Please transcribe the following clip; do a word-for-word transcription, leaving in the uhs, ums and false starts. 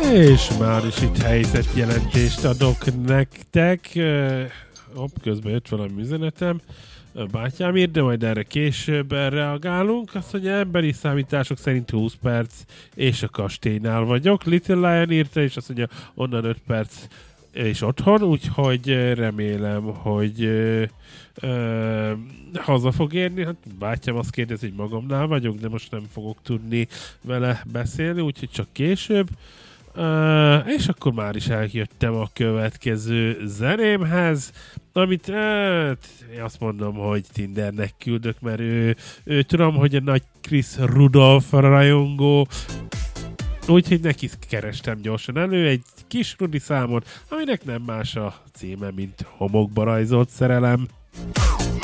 És már is itt helyzetjelentést adok nektek. Hopp, közben jött valami üzenetem. Bátyám írt, de majd erre később reagálunk. Azt mondja, emberi számítások szerint húsz perc, és a kastélynál vagyok. Little Lion írta, és azt mondja, onnan öt perc, és otthon, úgyhogy remélem, hogy ö, ö, haza fog érni. Hát bátyám azt kérdezi, hogy magamnál vagyok, de most nem fogok tudni vele beszélni, úgyhogy csak később. Uh, és akkor már is eljöttem a következő zenémhez, amit hát, én azt mondom, hogy Tindernek küldök, mert ő, ő tudom, hogy a nagy Chris Rudolph rajongó, úgyhogy neki kerestem gyorsan elő egy kis Rudi számot, aminek nem más a címe, mint Homokba rajzolt szerelem.